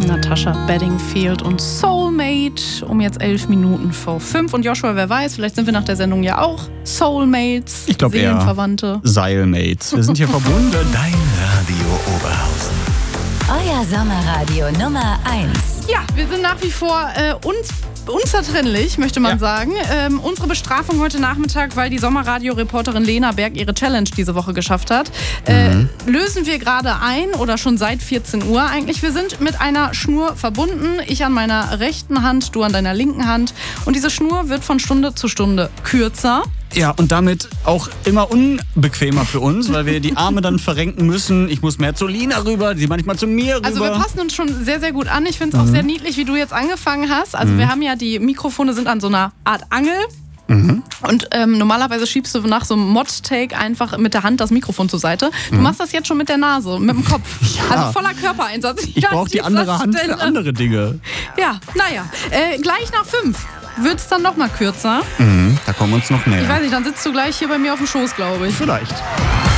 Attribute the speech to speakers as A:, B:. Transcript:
A: Natasha Bedingfield und Soulmate um jetzt 11 Minuten vor 5. Und Joshua, wer weiß, vielleicht sind wir nach der Sendung ja auch Soulmates,
B: ich glaube
A: Seelenverwandte.
B: Seilmates. Wir sind hier verbunden.
C: Dein Radio Oberhausen.
D: Euer Sommerradio Nummer 1.
A: Ja, wir sind nach wie vor unzertrennlich, möchte man sagen. Unsere Bestrafung heute Nachmittag, weil die Sommerradio-Reporterin Lena Berg ihre Challenge diese Woche geschafft hat, lösen wir gerade ein oder schon seit 14 Uhr eigentlich. Wir sind mit einer Schnur verbunden. Ich an meiner rechten Hand, du an deiner linken Hand. Und diese Schnur wird von Stunde zu Stunde kürzer.
B: Ja, und damit auch immer unbequemer für uns, weil wir die Arme dann verrenken müssen. Ich muss mehr zu Lina rüber, sie manchmal zu mir rüber.
A: Also wir passen uns schon sehr, sehr gut an. Ich finde es auch sehr niedlich, wie du jetzt angefangen hast. Also wir haben ja, die Mikrofone sind an so einer Art Angel. Und normalerweise schiebst du nach so einem Mod-Take einfach mit der Hand das Mikrofon zur Seite. Du machst das jetzt schon mit der Nase, mit dem Kopf. Ja. Also voller Körpereinsatz.
B: Ich brauche die andere Hand für andere Dinge.
A: Ja, naja. Gleich nach 5 wird es dann nochmal kürzer.
B: Da kommen wir uns noch näher.
A: Ich weiß nicht, dann sitzt du gleich hier bei mir auf dem Schoß, glaube ich.
B: Vielleicht.